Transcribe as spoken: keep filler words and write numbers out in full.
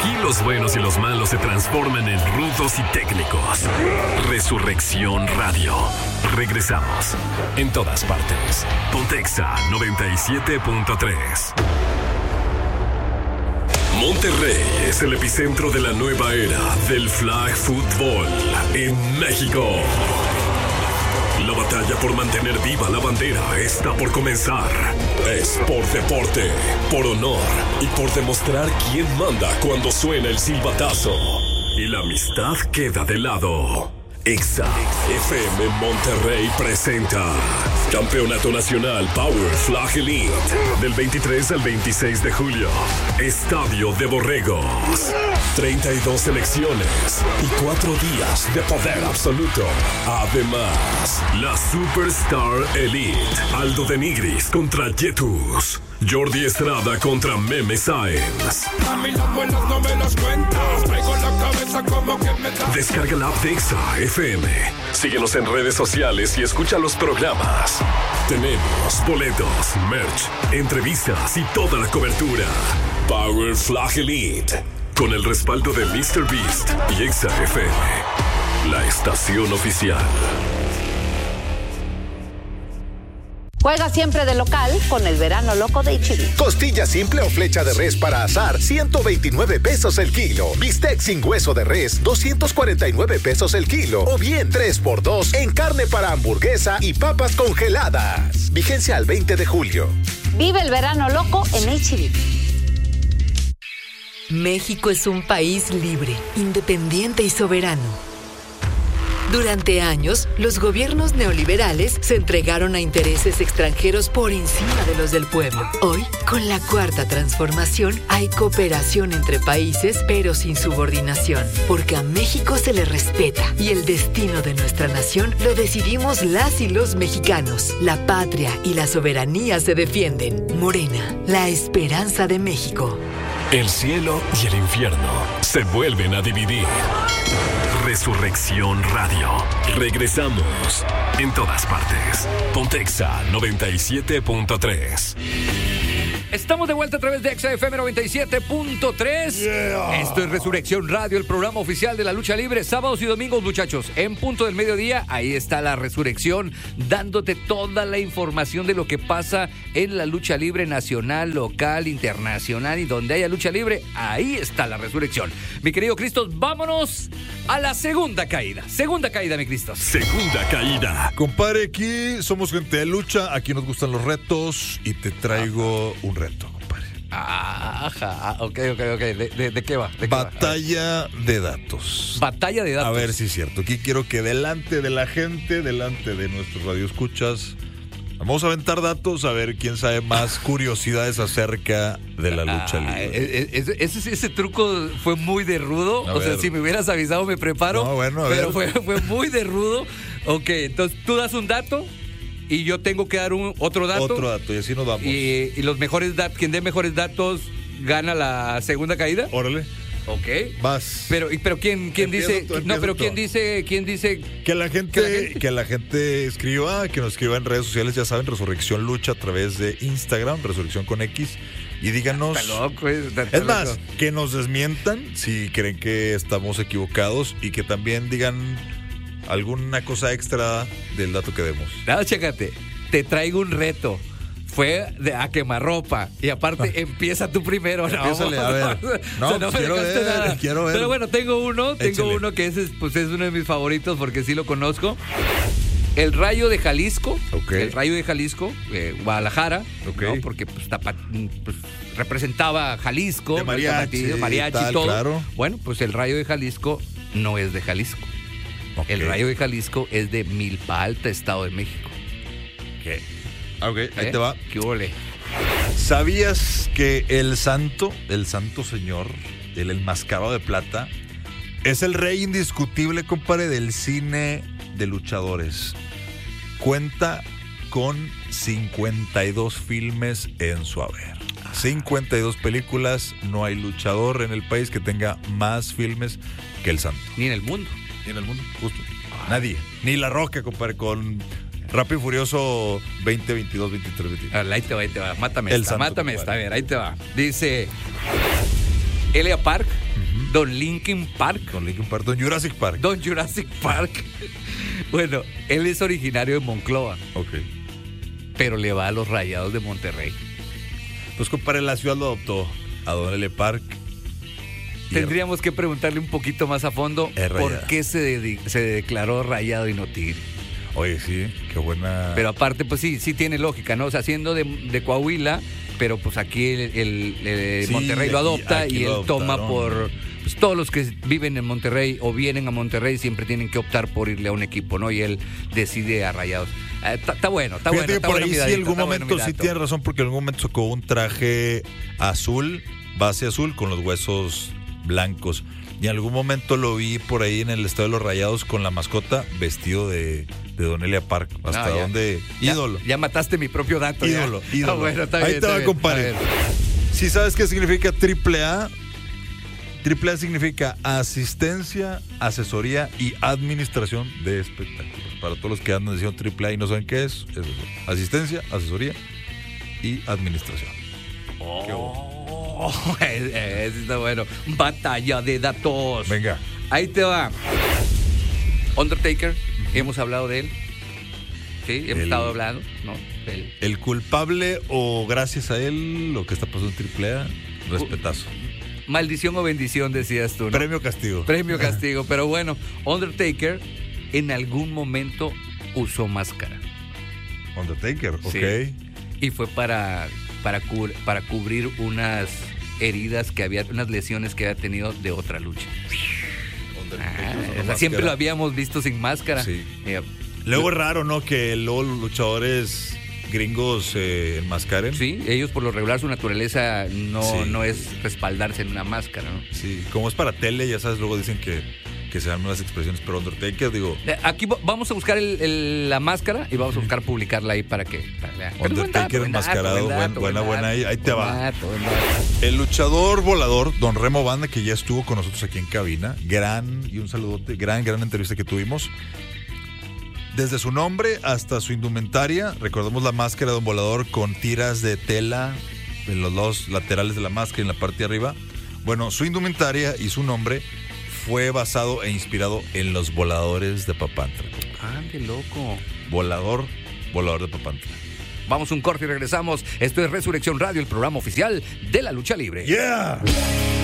Aquí los buenos y los malos se transforman en rudos y técnicos. Resurrección Radio. Regresamos. En todas partes. Pontexa noventa y siete punto tres. Monterrey es el epicentro de la nueva era del flag football en México. La batalla por mantener viva la bandera está por comenzar. Es por deporte, por honor y por demostrar quién manda cuando suena el silbatazo. Y la amistad queda de lado. Exa F M Monterrey presenta Campeonato Nacional Power Flag Elite del veintitrés al veintiséis de julio. Estadio de Borregos. treinta y dos selecciones y cuatro días de poder absoluto. Además, la Superstar Elite. Aldo de Nigris contra Jetus. Jordi Estrada contra Meme Sáenz. A mí los buenos no me los cuentas. Traigo la cabeza como que me da. Descarga la app de Exa F M. Síguenos en redes sociales y escucha los programas. Tenemos boletos, merch, entrevistas y toda la cobertura. Power Flag Elite. Con el respaldo de míster Beast y Exa F M. La estación oficial. Juega siempre de local con el verano loco de H E B. Costilla simple o flecha de res para asar, ciento veintinueve pesos el kilo. Bistec sin hueso de res, doscientos cuarenta y nueve pesos el kilo. O bien tres por dos en carne para hamburguesa y papas congeladas. Vigencia al veinte de julio. Vive el verano loco en H E B. México es un país libre, independiente y soberano. Durante años, los gobiernos neoliberales se entregaron a intereses extranjeros por encima de los del pueblo. Hoy, con la cuarta transformación, hay cooperación entre países, pero sin subordinación, porque a México se le respeta y el destino de nuestra nación lo decidimos las y los mexicanos. La patria y la soberanía se defienden. Morena, la esperanza de México. El cielo y el infierno se vuelven a dividir. Resurrección Radio. Regresamos en todas partes. Pontexa noventa y siete punto tres. Estamos de vuelta a través de Exa F M noventa y siete punto tres. Yeah. Esto es Resurrección Radio, el programa oficial de la lucha libre. Sábados y domingos, muchachos, en punto del mediodía. Ahí está la Resurrección, dándote toda la información de lo que pasa en la lucha libre nacional, local, internacional. Y donde haya lucha libre, ahí está la Resurrección. Mi querido Cristos, vámonos a la segunda caída. Segunda caída, mi Cristos. Segunda caída. Compadre, aquí somos gente de lucha. Aquí nos gustan los retos. Y te traigo Ajá. un reto, compadre. Ajá, ok, ok, ok. ¿De, de, de qué va? ¿De qué Batalla va? de datos. Batalla de datos. A ver si es cierto. Aquí quiero que delante de la gente, delante de nuestros radioescuchas, vamos a aventar datos a ver quién sabe más curiosidades acerca de la lucha libre. Ah, ese, ese, ese truco fue muy de rudo. A o ver. sea, si me hubieras avisado me preparo. No, bueno, a pero ver. Fue, fue muy de rudo. Ok, entonces tú das un dato y yo tengo que dar un otro dato. Otro dato y así nos vamos. Y, y los mejores datos, quien dé mejores datos gana la segunda caída. Órale. Ok. Vas. Pero, pero quién, quién dice, tú, no, pero tú. quién dice, quién dice que la gente, que la gente, que la gente escriba, que nos escriba en redes sociales, ya saben, Resurrección Lucha a través de Instagram, Resurrección con X, y díganos. Está loco, está, está es más, loco. que nos desmientan si creen que estamos equivocados y que también digan alguna cosa extra del dato que demos. No, chécate, te traigo un reto. Fue de a quemarropa. Y aparte, empieza tú primero. No, Empiézale, a ver. No, o sea, no pues quiero ver, nada. quiero ver. Pero bueno, tengo uno. Tengo Échale. uno que es, pues, es uno de mis favoritos porque sí lo conozco. El Rayo de Jalisco. Okay. El Rayo de Jalisco, eh, Guadalajara. Okay. ¿no? Porque pues, tapa, pues, representaba a Jalisco. De mariachi, ¿no? mariachi tal, y todo. Claro. Bueno, pues el Rayo de Jalisco no es de Jalisco. Okay. El Rayo de Jalisco es de Milpa Alta, Estado de México. ¿Qué? Ok, ahí ¿Eh? te va. ¿Qué ole? ¿Sabías que el santo, el santo señor, el enmascarado de plata, es el rey indiscutible, compadre, del cine de luchadores? Cuenta con cincuenta y dos filmes en su haber. cincuenta y dos películas. No hay luchador en el país que tenga más filmes que el santo. Ni en el mundo. Ni en el mundo, justo. Nadie. Ni La Roca, compadre, con Rápido y Furioso veinte, veintidós, veintitrés, veinticuatro. Ahí te va, ahí te va. Mátame El esta, santo, mátame compadre. esta. A ver, ahí te va. Dice Elia Park, Don Linkin Park. Don Linkin Park, Don Jurassic Park. Don Jurassic Park. Bueno, él es originario de Monclova. Ok. Pero le va a los Rayados de Monterrey. Pues compadre, la ciudad lo adoptó a Don L. Park. Tendríamos que preguntarle un poquito más a fondo por qué se, de, se declaró Rayado y no Tigre. Oye, sí, qué buena. Pero aparte, pues sí, sí tiene lógica, ¿no? O sea, siendo de, de Coahuila, pero pues aquí el, el, el sí, Monterrey lo adopta y él lo toma por... Pues todos los que viven en Monterrey o vienen a Monterrey siempre tienen que optar por irle a un equipo, ¿no? Y él decide a Rayados. Está eh, bueno, está bueno. Está por bueno ahí sí, en algún momento bueno sí tiene razón, porque en algún momento sacó un traje azul, base azul, con los huesos blancos. Y en algún momento lo vi por ahí en el estadio de los Rayados con la mascota vestido de, de Don Elia Park. Hasta no, donde... Ya, ídolo. Ya mataste mi propio dato. Ídolo, ya. ídolo. Ah, bueno, está ahí bien, te va, bien, compadre. Si sabes qué significa triple A, triple A significa asistencia, asesoría y administración de espectáculos. Para todos los que andan diciendo triple A y no saben qué es, es eso. Asistencia, asesoría y administración. Oh. Qué bueno. Oh, ese está bueno. Batalla de datos. Venga. Ahí te va. Undertaker, uh-huh. Hemos hablado de él. Sí, hemos el, estado hablando, ¿no? El, el culpable o gracias a él lo que está pasando en triple A, respetazo. Maldición o bendición, decías tú, ¿no? Premio castigo. Premio castigo. Pero bueno, Undertaker en algún momento usó máscara. Undertaker, ok. Sí. Y fue para... Para, cu- para cubrir unas heridas que había, unas lesiones que había tenido de otra lucha. Ah, o sea, siempre lo habíamos visto sin máscara. Sí. Eh, luego es raro, ¿no? Que luego los luchadores gringos eh, enmascaren. Sí, ellos por lo regular su naturaleza no, sí. no es respaldarse en una máscara, ¿no? Sí, como es para tele, ya sabes, luego dicen que que se dan nuevas expresiones, pero Undertaker, digo... Aquí vamos a buscar el, el, la máscara y vamos a buscar publicarla ahí para que... Para, Undertaker enmascarado, buen dato, buen buena, dato, buena, ahí, ahí te va. Dato, el luchador volador, Don Remo Banda, que ya estuvo con nosotros aquí en cabina, gran, y un saludote, gran, gran entrevista que tuvimos. Desde su nombre hasta su indumentaria, recordamos la máscara de Don Volador con tiras de tela en los lados laterales de la máscara y en la parte de arriba. Bueno, su indumentaria y su nombre fue basado e inspirado en los voladores de Papantla. Ah, qué loco. Volador, volador de Papantla. Vamos a un corte y regresamos. Esto es Resurrección Radio, el programa oficial de la lucha libre. ¡Yeah!